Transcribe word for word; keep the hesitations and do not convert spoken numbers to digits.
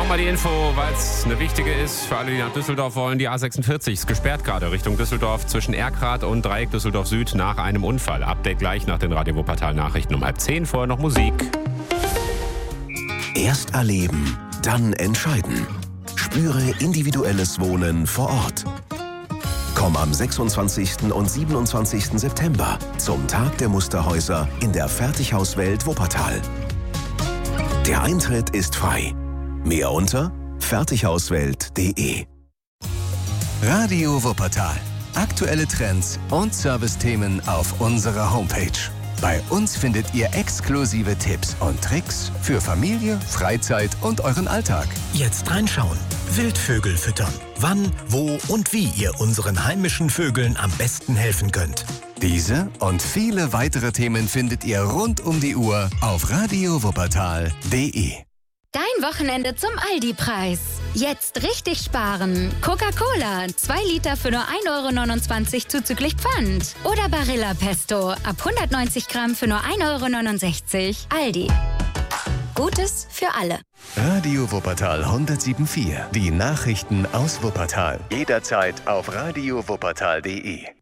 Nochmal die Info, weil es eine wichtige ist für alle, die nach Düsseldorf wollen. Die A sechsundvierzig ist gesperrt gerade Richtung Düsseldorf zwischen Erkrath und Dreieck Düsseldorf Süd nach einem Unfall. Update gleich nach den Radio Wuppertal Nachrichten um halb zehn. Vorher noch Musik. Erst erleben, dann entscheiden. Spüre individuelles Wohnen vor Ort. Komm am sechsundzwanzigsten und siebenundzwanzigsten September zum Tag der Musterhäuser in der Fertighauswelt Wuppertal. Der Eintritt ist frei. Mehr unter fertighauswelt punkt de. Radio Wuppertal. Aktuelle Trends und Servicethemen auf unserer Homepage. Bei uns findet ihr exklusive Tipps und Tricks für Familie, Freizeit und euren Alltag. Jetzt reinschauen. Wildvögel füttern. Wann, wo und wie ihr unseren heimischen Vögeln am besten helfen könnt. Diese und viele weitere Themen findet ihr rund um die Uhr auf radio wuppertal punkt de. Dein Wochenende zum Aldi-Preis. Jetzt richtig sparen. Coca-Cola, zwei Liter für nur ein Euro neunundzwanzig zuzüglich Pfand. Oder Barilla Pesto, ab hundertneunzig Gramm für nur ein Euro neunundsechzig. Aldi. Gutes für alle. Radio Wuppertal hundertsieben Komma vier. Die Nachrichten aus Wuppertal. Jederzeit auf radio wuppertal punkt de.